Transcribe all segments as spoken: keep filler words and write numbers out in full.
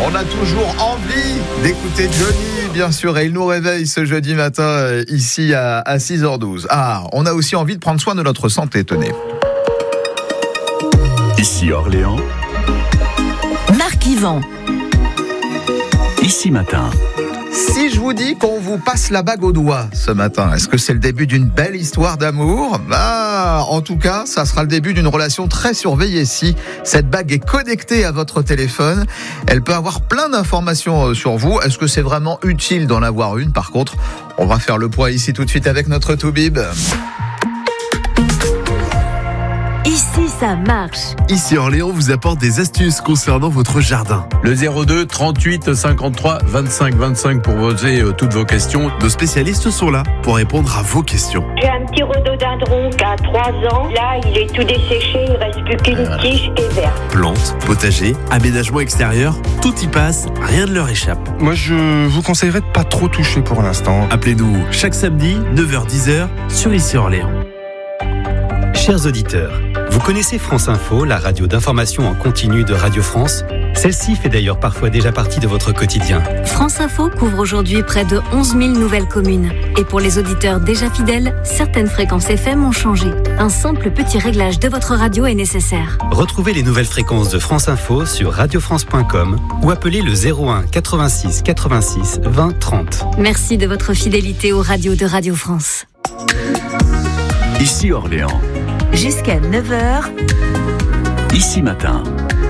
On a toujours envie d'écouter Johnny, bien sûr, et il nous réveille ce jeudi matin euh, ici à, à six heures douze. Ah, on a aussi envie de prendre soin de notre santé, tenez. Ici Orléans. Marc Yvan. Ici Matin. Si je vous dis qu'on vous passe la bague au doigt ce matin, est-ce que c'est le début d'une belle histoire d'amour ? Bah, en tout cas, ça sera le début d'une relation très surveillée. Si cette bague est connectée à votre téléphone, elle peut avoir plein d'informations sur vous. Est-ce que c'est vraiment utile d'en avoir une ? Par contre, on va faire le point ici tout de suite avec notre Toubib. Ici, ça marche. Ici Orléans vous apporte des astuces concernant votre jardin. Le zéro deux trente-huit cinquante-trois vingt-cinq vingt-cinq pour poser euh, toutes vos questions. Nos spécialistes sont là pour répondre à vos questions. J'ai un petit rhododendron qui a trois ans. Là, il est tout desséché, il reste plus qu'une Voilà. tige et vert. Plantes, potager, aménagement extérieur, tout y passe, rien ne leur échappe. Moi, je vous conseillerais de pas trop toucher pour l'instant. Appelez-nous chaque samedi, neuf heures dix heures, sur Ici Orléans. Chers auditeurs, vous connaissez France Info, la radio d'information en continu de Radio France ? Celle-ci fait d'ailleurs parfois déjà partie de votre quotidien. France Info couvre aujourd'hui près de onze mille nouvelles communes. Et pour les auditeurs déjà fidèles, certaines fréquences F M ont changé. Un simple petit réglage de votre radio est nécessaire. Retrouvez les nouvelles fréquences de France Info sur radio france point com ou appelez le zéro un quatre-vingt-six quatre-vingt-six vingt trente. Merci de votre fidélité aux radios de Radio France. Ici Orléans. Jusqu'à neuf heures. Ici Matin.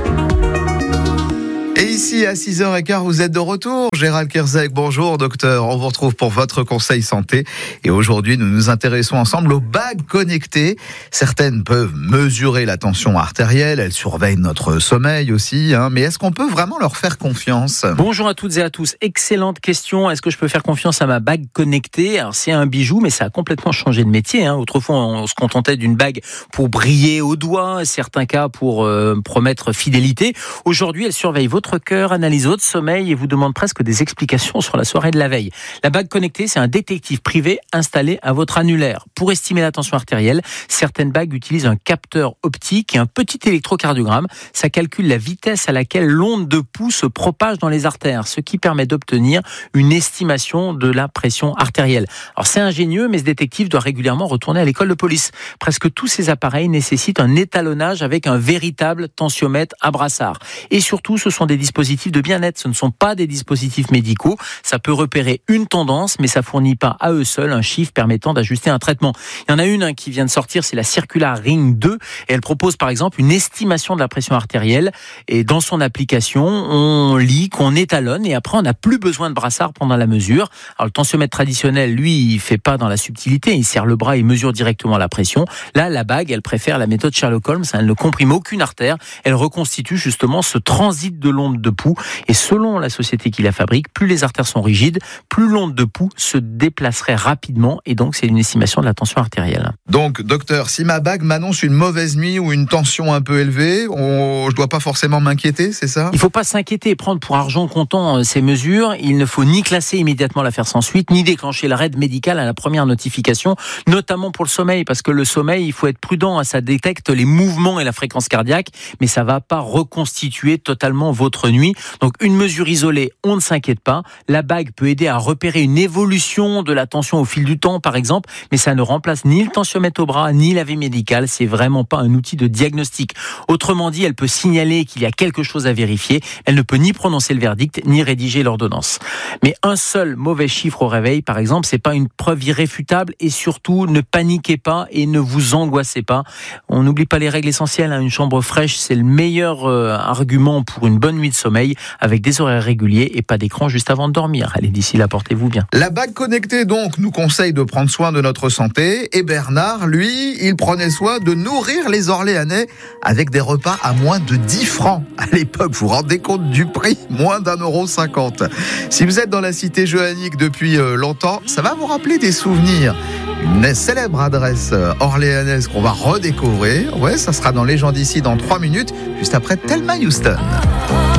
Et ici, à six heures quinze, vous êtes de retour. Gérald Kierzek, bonjour docteur. On vous retrouve pour votre conseil santé. Et aujourd'hui, nous nous intéressons ensemble aux bagues connectées. Certaines peuvent mesurer la tension artérielle, elles surveillent notre sommeil aussi. Hein. Mais est-ce qu'on peut vraiment leur faire confiance ? Bonjour à toutes et à tous. Excellente question. Est-ce que je peux faire confiance à ma bague connectée ? Alors, c'est un bijou, mais ça a complètement changé de métier. Hein. Autrefois, on se contentait d'une bague pour briller au doigt, certains cas pour euh, promettre fidélité. Aujourd'hui, elle surveille votre cœur, analyse votre sommeil et vous demande presque des explications sur la soirée de la veille. La bague connectée, c'est un détective privé installé à votre annulaire. Pour estimer la tension artérielle, certaines bagues utilisent un capteur optique et un petit électrocardiogramme. Ça calcule la vitesse à laquelle l'onde de pouls se propage dans les artères, ce qui permet d'obtenir une estimation de la pression artérielle. Alors c'est ingénieux, mais ce détective doit régulièrement retourner à l'école de police. Presque tous ces appareils nécessitent un étalonnage avec un véritable tensiomètre à brassard. Et surtout, ce sont des dispositifs de bien-être, ce ne sont pas des dispositifs médicaux. Ça peut repérer une tendance, mais ça fournit pas à eux seuls un chiffre permettant d'ajuster un traitement. Il y en a une hein, qui vient de sortir, c'est la Circular Ring deux, et elle propose par exemple une estimation de la pression artérielle. Et dans son application, on lit qu'on étalonne, et après on n'a plus besoin de brassard pendant la mesure. Alors le tensiomètre traditionnel, lui, il fait pas dans la subtilité, il serre le bras et mesure directement la pression. Là, la bague, elle préfère la méthode Sherlock Holmes, elle ne comprime aucune artère, elle reconstitue justement ce transit de l'onde de pouls. Et selon la société qui la fabrique, plus les artères sont rigides, plus l'onde de pouls se déplacerait rapidement. Et donc, c'est une estimation de la tension artérielle. Donc, docteur, si ma bague m'annonce une mauvaise nuit ou une tension un peu élevée, on... je dois pas forcément m'inquiéter, c'est ça ? Il faut pas s'inquiéter et prendre pour argent comptant euh, ces mesures. Il ne faut ni classer immédiatement l'affaire sans suite, ni déclencher le raid médical à la première notification, notamment pour le sommeil, parce que le sommeil, il faut être prudent, hein, ça détecte les mouvements et la fréquence cardiaque, mais ça va pas reconstituer totalement votre nuit. Donc une mesure isolée, on ne s'inquiète pas. La bague peut aider à repérer une évolution de la tension au fil du temps, par exemple, mais ça ne remplace ni le tensiomètre au bras, ni la veille médicale. C'est vraiment pas un outil de diagnostic. Autrement dit, elle peut signaler qu'il y a quelque chose à vérifier. Elle ne peut ni prononcer le verdict, ni rédiger l'ordonnance. Mais un seul mauvais chiffre au réveil, par exemple, c'est pas une preuve irréfutable. Et surtout, ne paniquez pas et ne vous angoissez pas. On n'oublie pas les règles essentielles. Une chambre fraîche, c'est le meilleur euh, argument pour une bonne nuit de sommeil, avec des horaires réguliers et pas d'écran juste avant de dormir. Allez, d'ici là, portez-vous bien. La bague connectée, donc, nous conseille de prendre soin de notre santé. Et Bernard, lui, il prenait soin de nourrir les Orléanais avec des repas à moins de dix francs. À l'époque, vous vous rendez compte du prix ? Moins d'un euro cinquante. Si vous êtes dans la cité Johannique depuis euh, longtemps, ça va vous rappeler des souvenirs. Une célèbre adresse orléanaise qu'on va redécouvrir. Ouais, ça sera dans Les gens d'ici dans trois minutes, juste après Thelma Houston.